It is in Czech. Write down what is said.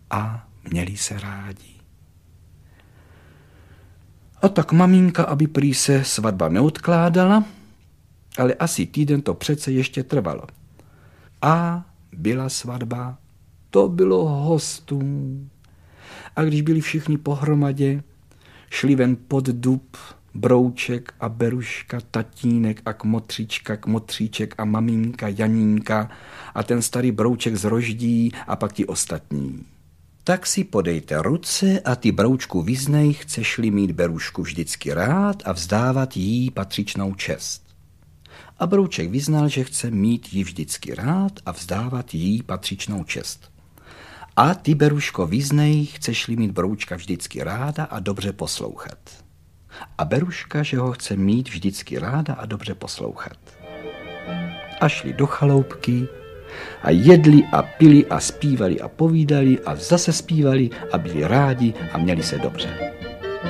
a měli se rádi. A tak maminka, aby prý se svatba neodkládala, ale asi týden to přece ještě trvalo. A byla svatba, to bylo hostů. A když byli všichni pohromadě, šli ven pod dub Brouček a Beruška, tatínek a kmotříček a maminka Janínka a ten starý Brouček z Roždí a pak ti ostatní. Tak si podejte ruce a ty, Broučku, vyznej, chceš-li mít Berušku vždycky rád a vzdávat jí patřičnou čest. A Brouček vyznal, že chce mít ji vždycky rád a vzdávat jí patřičnou čest. A ty, Beruško, vyznej, chceš-li mít Broučka vždycky ráda a dobře poslouchat. A Beruška, že ho chce mít vždycky ráda a dobře poslouchat. A šli do chaloupky a jedli a pili a zpívali a povídali a zase zpívali a byli rádi a měli se dobře.